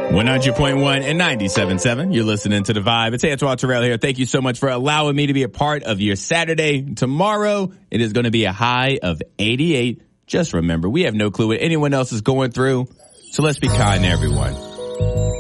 100.1 and 97.7. You're listening to The Vibe. It's Antoine Terrell here. Thank you so much for allowing me to be a part of your Saturday. Tomorrow, it is going to be a high of 88. Just remember, we have no clue what anyone else is going through. So let's be kind to everyone.